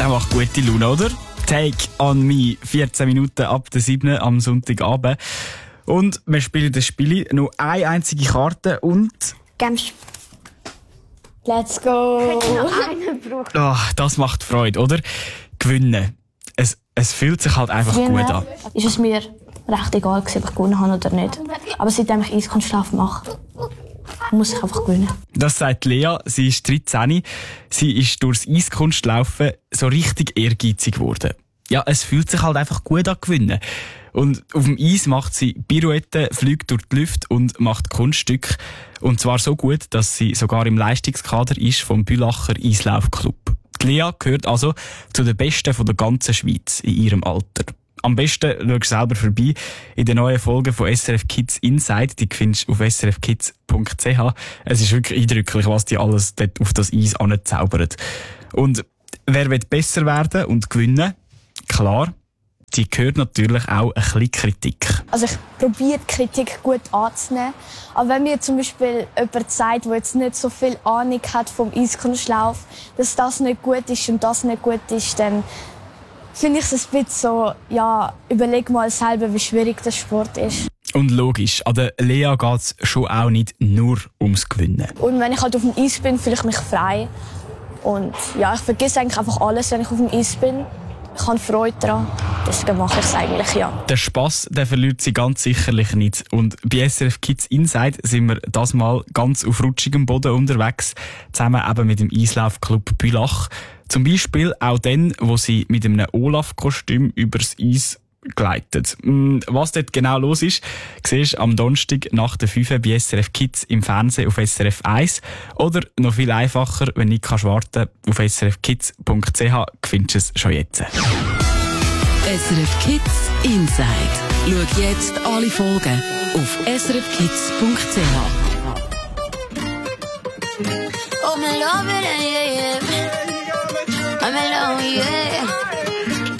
Der macht gute Laune, oder? Take on me, 14 Minuten ab der 7. am Sonntagabend. Und wir spielen das Spiel nur eine einzige Karte und... Games. Let's go! Das macht Freude, oder? Gewinnen. Es fühlt sich halt einfach gut an. Ist es mir recht egal, ob ich gewonnen habe oder nicht. Aber seitdem ich Eiskunstlauf mache, muss ich einfach gewinnen. Das sagt Lea. Sie ist 13. Sie ist durchs Eiskunstlaufen so richtig ehrgeizig geworden. Ja, es fühlt sich halt einfach gut an gewinnen. Und auf dem Eis macht sie Pirouetten, fliegt durch die Luft und macht Kunststücke. Und zwar so gut, dass sie sogar im Leistungskader ist vom Bülacher Eislaufclub. Die Lea gehört also zu den Besten von der ganzen Schweiz in ihrem Alter. Am besten schau selber vorbei in den neuen Folgen von SRF Kids Inside. Die findest du auf srfkids.ch. Es ist wirklich eindrücklich, was die alles dort auf das Eis anzaubern. Und wer will besser werden und gewinnen? Klar, die gehört natürlich auch ein bisschen Kritik. Also ich probiere die Kritik gut anzunehmen. Aber wenn mir zum Beispiel jemand sagt, der jetzt nicht so viel Ahnung hat vom Eiskunstlauf, dass das nicht gut ist und das nicht gut ist, dann finde ich es ein bisschen so, ja, überleg mal selber, wie schwierig der Sport ist. Und logisch, an der Lea geht es schon auch nicht nur ums Gewinnen. Und wenn ich halt auf dem Eis bin, fühle ich mich frei. Und ja, ich vergesse eigentlich einfach alles, wenn ich auf dem Eis bin. Ich habe Freude daran. Deswegen mache ich es eigentlich, ja. Der Spass, der verliert sie ganz sicherlich nicht. Und bei SRF Kids Inside sind wir das Mal ganz auf rutschigem Boden unterwegs, zusammen eben mit dem Eislaufclub Bülach. Zum Beispiel auch dann, wo sie mit einem Olaf-Kostüm übers Eis gleitet. Was dort genau los ist, siehst du am Donnerstag nach der 5 bei SRF Kids im Fernsehen auf SRF 1. Oder noch viel einfacher, wenn du nicht warten kannst, auf srfkids.ch findest du es schon jetzt. SRF Kids Inside. Schau jetzt alle Folgen auf srfkids.ch. Oh, me love it, yeah, yeah. I'm alone, yeah.